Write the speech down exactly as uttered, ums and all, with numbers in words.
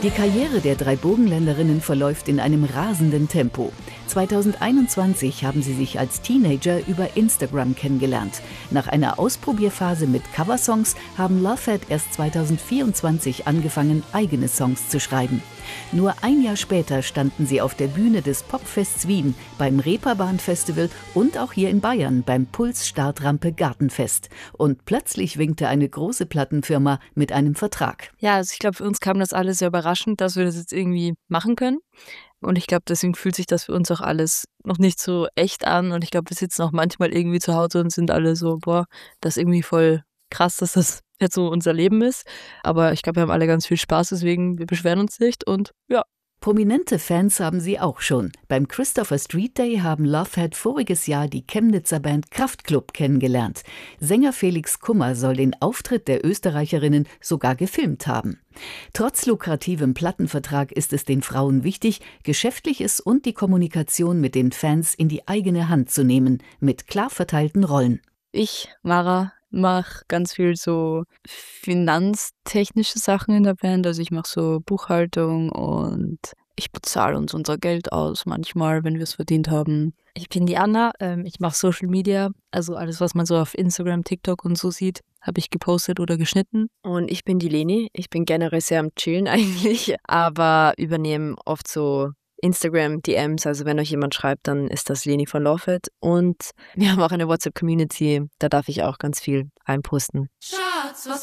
Die Karriere der drei Burgenländerinnen verläuft in einem rasenden Tempo. zweitausendeinundzwanzig haben sie sich als Teenager über Instagram kennengelernt. Nach einer Ausprobierphase mit Coversongs haben Lovehead erst zweitausendvierundzwanzig angefangen, eigene Songs zu schreiben. Nur ein Jahr später standen sie auf der Bühne des Popfests Wien, beim Reeperbahn-Festival und auch hier in Bayern beim Puls-Startrampe Gartenfest. Und plötzlich winkte eine große Plattenfirma mit einem Vertrag. Ja, also ich glaube, für uns kam das alles sehr überraschend, dass wir das jetzt irgendwie machen können. Und ich glaube, deswegen fühlt sich das für uns auch alles noch nicht so echt an. Und ich glaube, wir sitzen auch manchmal irgendwie zu Hause und sind alle so, boah, das ist irgendwie voll krass, dass das jetzt so unser Leben ist. Aber ich glaube, wir haben alle ganz viel Spaß, deswegen wir beschweren uns nicht und ja. Prominente Fans haben sie auch schon. Beim Christopher Street Day haben Lovehead voriges Jahr die Chemnitzer Band Kraftklub kennengelernt. Sänger Felix Kummer soll den Auftritt der Österreicherinnen sogar gefilmt haben. Trotz lukrativem Plattenvertrag ist es den Frauen wichtig, Geschäftliches und die Kommunikation mit den Fans in die eigene Hand zu nehmen, mit klar verteilten Rollen. Ich, Mara, mache ganz viel so finanztechnische Sachen in der Band. Also ich mache so Buchhaltung und ich bezahle uns unser Geld aus manchmal, wenn wir es verdient haben. Ich bin die Anna, ähm, ich mache Social Media, also alles, was man so auf Instagram, TikTok und so sieht, habe ich gepostet oder geschnitten. Und ich bin die Leni, ich bin generell sehr am Chillen eigentlich, aber übernehme oft so Instagram-D Ms, also wenn euch jemand schreibt, dann ist das Leni von Lovehead. Und wir haben auch eine WhatsApp-Community, da darf ich auch ganz viel einposten. Schatz, was